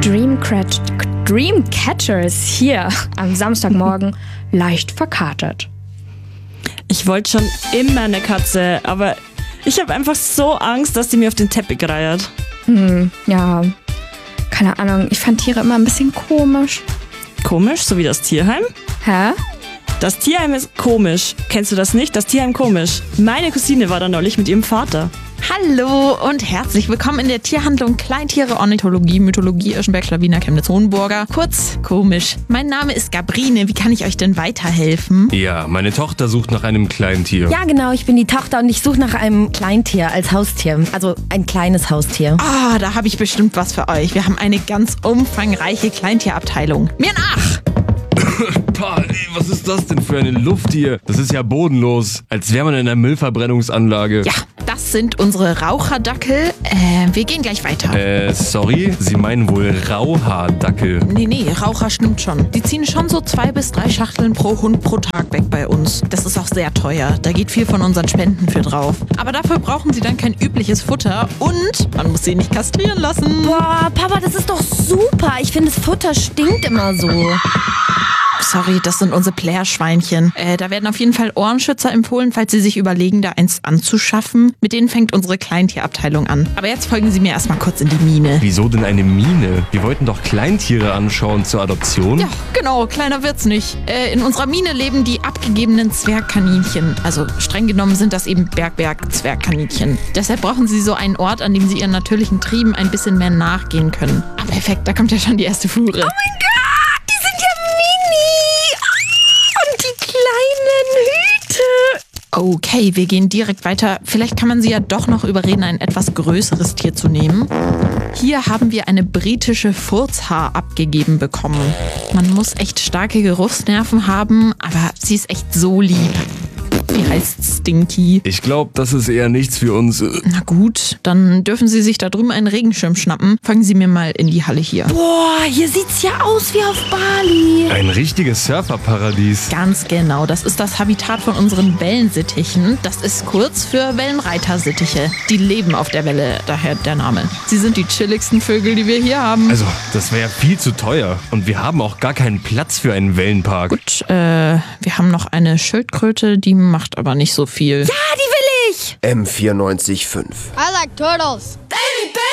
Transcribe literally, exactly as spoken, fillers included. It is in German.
Dreamcatch- Dreamcatchers hier am Samstagmorgen leicht verkatert. Ich wollte schon immer eine Katze, aber ich habe einfach so Angst, dass die mir auf den Teppich reiert. Hm, ja, keine Ahnung. Ich fand Tiere immer ein bisschen komisch. Komisch, so wie das Tierheim? Hä? Das Tierheim ist komisch. Kennst du das nicht? Das Tierheim komisch. Meine Cousine war da neulich mit ihrem Vater. Hallo und herzlich willkommen in der Tierhandlung Kleintiere, Ornithologie, Mythologie, Irschenberg, Schlawiner, Chemnitz, Hohenburger. Kurz, komisch. Mein Name ist Gabrine. Wie kann ich euch denn weiterhelfen? Ja, meine Tochter sucht nach einem Kleintier. Ja, genau, ich bin die Tochter und ich suche nach einem Kleintier als Haustier. Also ein kleines Haustier. Ah, da habe ich bestimmt was für euch. Wir haben eine ganz umfangreiche Kleintierabteilung. Mir nach! Pah, ey, was ist das denn für eine Luft hier? Das ist ja bodenlos, als wäre man in einer Müllverbrennungsanlage. Ja, das sind unsere Raucherdackel. Äh, wir gehen gleich weiter. Äh, sorry, Sie meinen wohl Rauhaardackel. Nee, nee, Raucher stimmt schon. Die ziehen schon so zwei bis drei Schachteln pro Hund pro Tag weg bei uns. Das ist auch sehr teuer. Da geht viel von unseren Spenden für drauf. Aber dafür brauchen sie dann kein übliches Futter und man muss sie nicht kastrieren lassen. Boah, Papa, das ist doch super. Ich finde, das Futter stinkt immer so. Sorry, das sind unsere Plärschweinchen. Äh, da werden auf jeden Fall Ohrenschützer empfohlen, falls Sie sich überlegen, da eins anzuschaffen. Mit denen fängt unsere Kleintierabteilung an. Aber jetzt folgen Sie mir erstmal kurz in die Mine. Wieso denn eine Mine? Wir wollten doch Kleintiere anschauen zur Adoption. Ja, genau, kleiner wird's nicht. Äh, in unserer Mine leben die abgegebenen Zwergkaninchen. Also streng genommen sind das eben Bergwerk-Zwergkaninchen. Deshalb brauchen Sie so einen Ort, an dem Sie Ihren natürlichen Trieben ein bisschen mehr nachgehen können. Ah, perfekt, da kommt ja schon die erste Fuhre. Oh mein Gott, die sind ja mini. Und die kleinen Hüte. Okay, wir gehen direkt weiter. Vielleicht kann man sie ja doch noch überreden, ein etwas größeres Tier zu nehmen. Hier haben wir eine britische Furzhaar abgegeben bekommen. Man muss echt starke Geruchsnerven haben, aber sie ist echt so lieb. Die heißt Stinky. Ich glaube, das ist eher nichts für uns. Na gut, dann dürfen Sie sich da drüben einen Regenschirm schnappen. Fangen Sie mir mal in die Halle hier. Boah, hier sieht's ja aus wie auf Bali. Ein richtiges Surferparadies. Ganz genau, das ist das Habitat von unseren Wellensittichen. Das ist kurz für Wellenreitersittiche. Die leben auf der Welle, daher der Name. Sie sind die chilligsten Vögel, die wir hier haben. Also, das wäre ja viel zu teuer. Und wir haben auch gar keinen Platz für einen Wellenpark. Gut, äh, wir haben noch eine Schildkröte, die macht aber nicht so viel. Ja, die will ich. M vierundneunzig Komma fünf. I like turtles. Baby, baby.